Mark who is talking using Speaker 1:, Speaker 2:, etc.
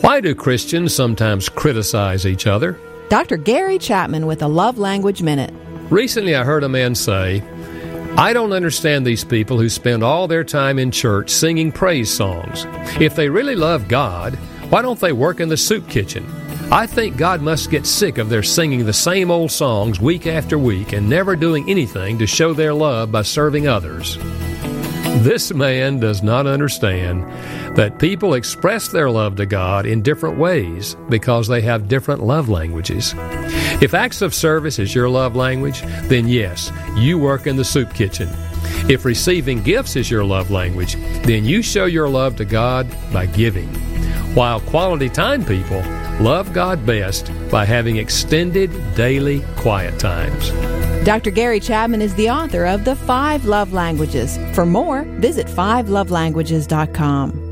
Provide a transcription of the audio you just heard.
Speaker 1: Why do Christians sometimes criticize each other?
Speaker 2: Dr. Gary Chapman with a Love Language Minute.
Speaker 1: Recently I heard a man say, I don't understand these people who spend all their time in church singing praise songs. If they really love God, why don't they work in the soup kitchen? I think God must get sick of their singing the same old songs week after week and never doing anything to show their love by serving others. This man does not understand that people express their love to God in different ways because they have different love languages. If acts of service is your love language, then yes, you work in the soup kitchen. If receiving gifts is your love language, then you show your love to God by giving. While quality time people love God best by having extended daily quiet times.
Speaker 2: Dr. Gary Chapman is the author of The 5 Love Languages. For more, visit 5lovelanguages.com.